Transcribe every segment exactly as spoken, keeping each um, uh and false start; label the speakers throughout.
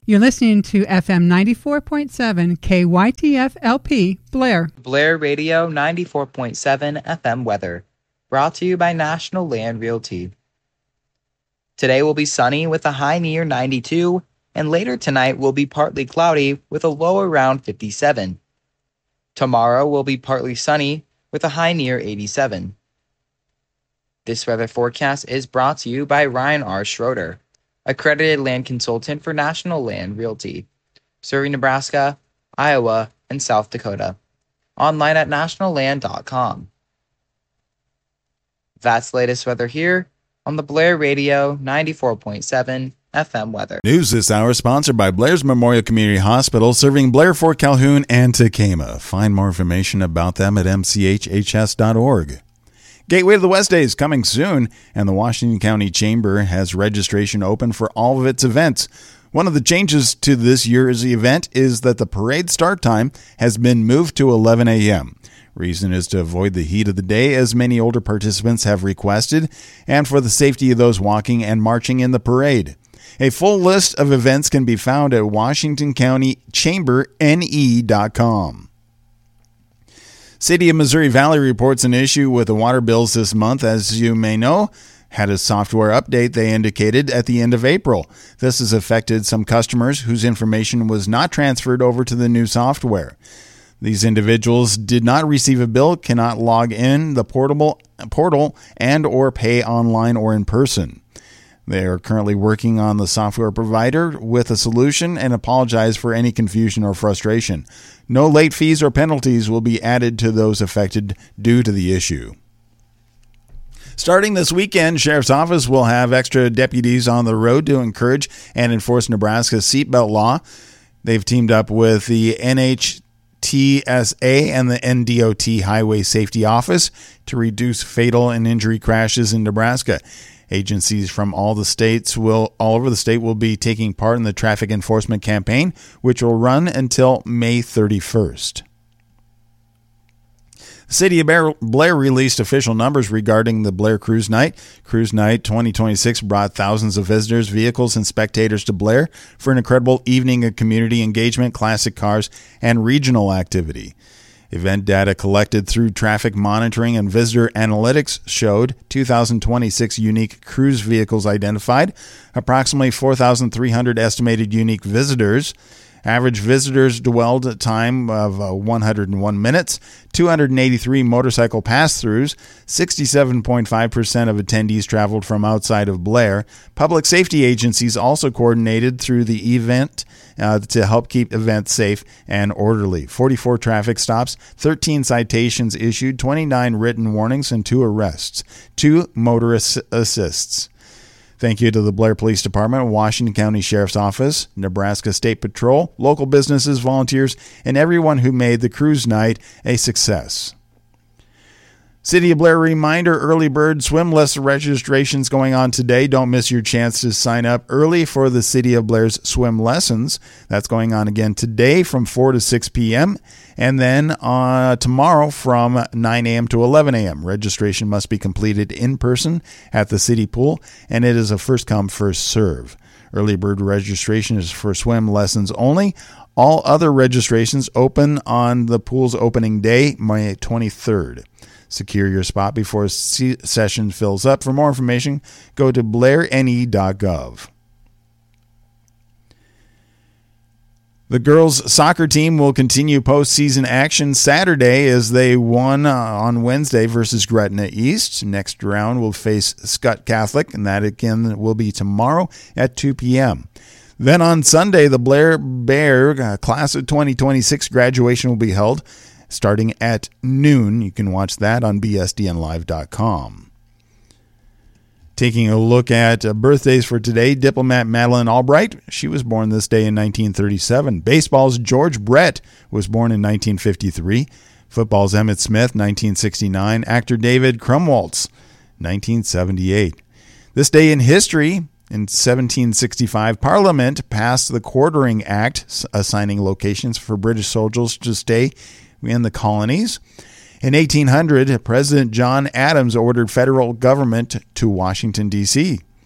Speaker 1: You're listening to F M ninety-four point seven K Y T F L P, Blair.
Speaker 2: Blair Radio ninety-four point seven F M weather. Brought to you by National Land Realty. Today will be sunny with a high near ninety-two, and later tonight will be partly cloudy with a low around fifty-seven. Tomorrow will be partly sunny with a high near eighty-seven. This weather forecast is brought to you by Ryan R. Schroeder, accredited land consultant for National Land Realty, serving Nebraska, Iowa, and South Dakota. Online at national land dot com. That's the latest weather here on the Blair Radio ninety-four point seven F M weather.
Speaker 3: News this hour sponsored by Blair's Memorial Community Hospital, serving Blair, Fort Calhoun, and Tacoma. Find more information about them at m c h h s dot org. Gateway to the West Day is coming soon, and the Washington County Chamber has registration open for all of its events. One of the changes to this year's event is that the parade start time has been moved to eleven a.m. Reason is to avoid the heat of the day, as many older participants have requested, and for the safety of those walking and marching in the parade. A full list of events can be found at washington county chamber n e dot com. City of Missouri Valley reports an issue with the water bills this month. As you may know, had a software update, they indicated, at the end of April. This has affected some customers whose information was not transferred over to the new software. These individuals did not receive a bill, cannot log in the portable portal, and or pay online or in person. They are currently working on the software provider with a solution and apologize for any confusion or frustration. No late fees or penalties will be added to those affected due to the issue. Starting this weekend, Sheriff's Office will have extra deputies on the road to encourage and enforce Nebraska's seatbelt law. They've teamed up with the N H T S A and the N D O T Highway Safety Office to reduce fatal and injury crashes in Nebraska. Agencies from all the states will, all over the state will be taking part in the traffic enforcement campaign, which will run until May thirty-first. The City of Blair released official numbers regarding the Blair Cruise Night. Cruise Night twenty twenty-six brought thousands of visitors, vehicles, and spectators to Blair for an incredible evening of community engagement, classic cars, and regional activity. Event data collected through traffic monitoring and visitor analytics showed two thousand twenty-six unique cruise vehicles identified, approximately four thousand three hundred estimated unique visitors. Average visitors dwelled time of uh, one hundred one minutes, two hundred eighty-three motorcycle pass-throughs, sixty-seven point five percent of attendees traveled from outside of Blair. Public safety agencies also coordinated through the event uh, to help keep events safe and orderly. forty-four traffic stops, thirteen citations issued, twenty-nine written warnings, and two arrests, two motorist assists. Thank you to the Blair Police Department, Washington County Sheriff's Office, Nebraska State Patrol, local businesses, volunteers, and everyone who made the cruise night a success. City of Blair reminder, early bird swim lesson registrations going on today. Don't miss your chance to sign up early for the City of Blair's swim lessons. That's going on again today from four to six p.m. and then uh, tomorrow from nine a.m. to eleven a.m. Registration must be completed in person at the city pool, and it is a first come, first serve. Early bird registration is for swim lessons only. All other registrations open on the pool's opening day, May twenty-third. Secure your spot before session fills up. For more information, go to blair n e dot gov. The girls' soccer team will continue postseason action Saturday as they won uh, on Wednesday versus Gretna East. Next round will face Scott Catholic, and that again will be tomorrow at two p.m. Then on Sunday, the Blair Bear uh, Class of twenty twenty-six graduation will be held starting at noon. You can watch that on b s d n live dot com. Taking a look at uh, birthdays for today, diplomat Madeleine Albright. She was born this day in nineteen thirty-seven. Baseball's George Brett was born in nineteen fifty-three. Football's Emmitt Smith, nineteen sixty-nine. Actor David Krumholtz, nineteen seventy-eight. This day in history, in seventeen sixty-five, Parliament passed the Quartering Act, assigning locations for British soldiers to stay in the colonies. In eighteen hundred, President John Adams ordered federal government to Washington, D C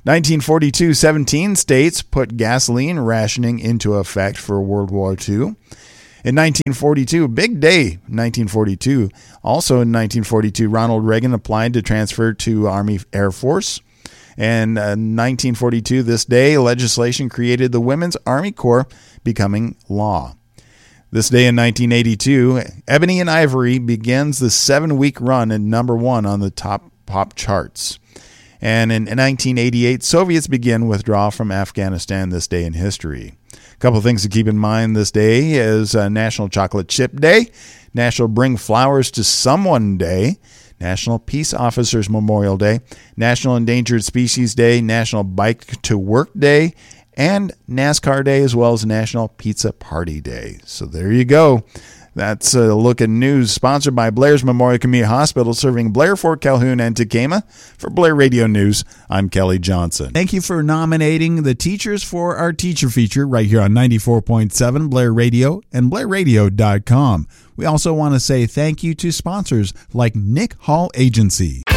Speaker 3: nineteen forty-two, seventeen states put gasoline rationing into effect for World War Two. In nineteen forty-two, big day, nineteen forty-two. Also in nineteen forty-two, Ronald Reagan applied to transfer to Army Air Force. And uh, nineteen forty-two, this day, legislation created the Women's Army Corps, becoming law. This day in nineteen eighty-two, Ebony and Ivory begins the seven-week run at number one on the top pop charts. And in nineteen eighty-eight, Soviets begin withdrawal from Afghanistan, this day in history. A couple of things to keep in mind this day is uh, National Chocolate Chip Day, National Bring Flowers to Someone Day, National Peace Officers Memorial Day, National Endangered Species Day, National Bike to Work Day, and NASCAR Day, as well as National Pizza Party Day. So there you go. That's a look at news sponsored by Blair's Memorial Community Hospital, serving Blair, Fort Calhoun, and Tekamah. For Blair Radio News, I'm Kelly Johnson.
Speaker 4: Thank you for nominating the teachers for our teacher feature right here on ninety-four point seven Blair Radio and blair radio dot com. We also want to say thank you to sponsors like Nick Hall Agency.